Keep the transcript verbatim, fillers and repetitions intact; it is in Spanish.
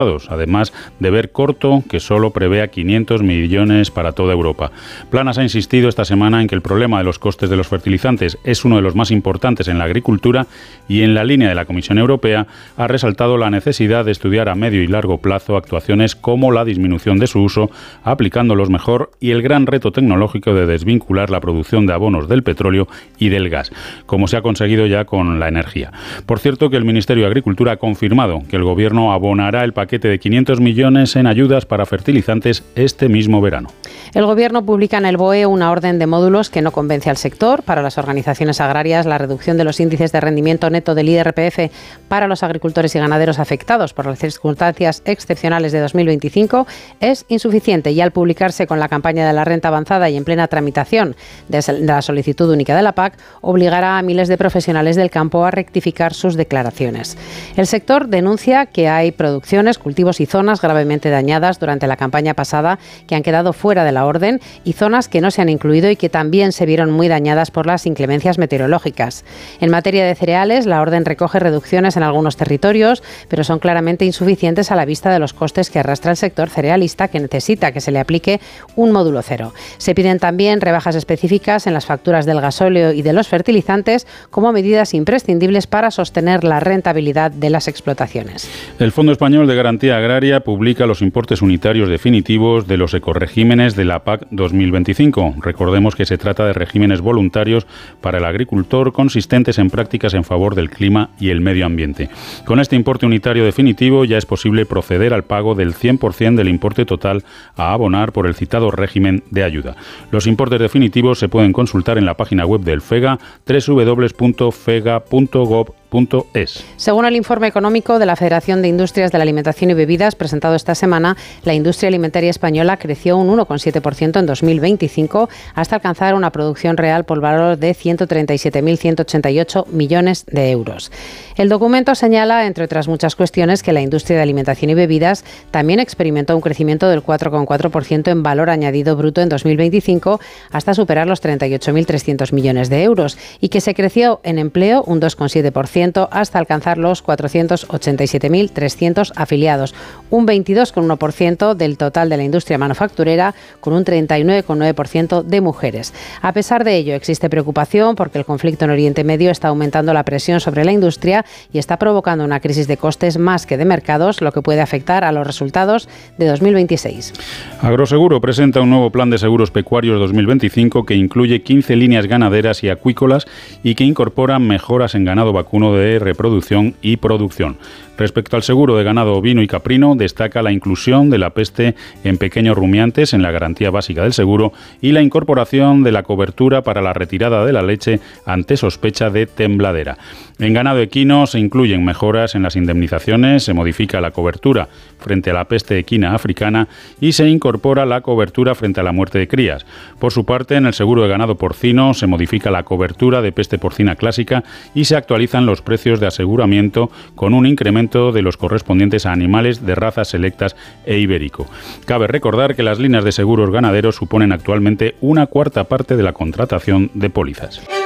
además de ver corto que solo prevea quinientos millones para toda Europa. Planas ha insistido esta semana en que el problema de los costes de los fertilizantes es uno de los más importantes en la agricultura y en la línea de la Comisión Europea ha resaltado la necesidad de estudiar a medio y largo plazo actuaciones como la disminución de su uso, aplicándolos mejor y el gran reto tecnológico de desvincular la producción de abonos del petróleo y del gas, como se ha conseguido ya con la energía. Por cierto, que el Ministerio de Agricultura ha confirmado que el Gobierno abonará el paquete de quinientos millones en ayudas para fertilizantes este mismo verano. El Gobierno publica en el B O E una orden de módulos que no convence al sector. Para las organizaciones agrarias, la reducción de los índices de rendimiento neto del I R P F para los agricultores y ganaderos afectados por las circunstancias excepcionales de dos mil veinticinco es insuficiente y al publicarse con la campaña de la renta avanzada y en plena tramitación de la solicitud única de la P A C, obligará a miles de profesionales del campo a rectificar sus declaraciones. El sector denuncia que hay producciones, cultivos y zonas gravemente dañadas durante la campaña pasada que han quedado fuera de la orden y zonas que no se han incluido y que también se vieron muy dañadas por las inclemencias meteorológicas. En materia de cereales, la orden recoge reducciones en algunos territorios, pero son claramente insuficientes a la vista de los costes que arrastra el sector cerealista, que necesita que se le aplique un módulo cero. Se piden también rebajas específicas en las facturas del gasóleo y de los fertilizantes como medidas imprescindibles para sostener la rentabilidad de las explotaciones. El Fondo Español de Garantía Agraria publica los importes unitarios definitivos de los ecoregímenes de la P A C dos mil veinticinco. Recordemos que se trata de regímenes voluntarios para el agricultor consistentes en prácticas en favor del clima y el medio ambiente. Con este importe unitario definitivo ya es posible proceder al pago del cien por ciento del importe total a abonar por el citado régimen de ayuda. Los importes definitivos se pueden consultar en la página web del FEGA, doble u doble u doble u punto fega punto gob punto es. Según el informe económico de la Federación de Industrias de la Alimentación y Bebidas presentado esta semana, la industria alimentaria española creció un uno coma siete por ciento en dos mil veinticinco hasta alcanzar una producción real por valor de ciento treinta y siete mil ciento ochenta y ocho millones de euros. El documento señala, entre otras muchas cuestiones, que la industria de alimentación y bebidas también experimentó un crecimiento del cuatro coma cuatro por ciento en valor añadido bruto en dos mil veinticinco hasta superar los treinta y ocho mil trescientos millones de euros y que se creció en empleo un dos coma siete por ciento hasta alcanzar los cuatrocientos ochenta y siete mil trescientos afiliados, un veintidós coma uno por ciento del total de la industria manufacturera, con un treinta y nueve coma nueve por ciento de mujeres. A pesar de ello, existe preocupación porque el conflicto en Oriente Medio está aumentando la presión sobre la industria y está provocando una crisis de costes más que de mercados, lo que puede afectar a los resultados de dos mil veintiséis. Agroseguro presenta un nuevo plan de seguros pecuarios dos mil veinticinco que incluye quince líneas ganaderas y acuícolas y que incorpora mejoras en ganado vacuno de reproducción y producción. Respecto al seguro de ganado ovino y caprino, destaca la inclusión de la peste en pequeños rumiantes en la garantía básica del seguro y la incorporación de la cobertura para la retirada de la leche ante sospecha de tembladera. En ganado equino se incluyen mejoras en las indemnizaciones, se modifica la cobertura frente a la peste equina africana y se incorpora la cobertura frente a la muerte de crías. Por su parte, en el seguro de ganado porcino se modifica la cobertura de peste porcina clásica y se actualizan los precios de aseguramiento con un incremento de los correspondientes a animales de razas selectas e ibérico. Cabe recordar que las líneas de seguros ganaderos suponen actualmente una cuarta parte de la contratación de pólizas.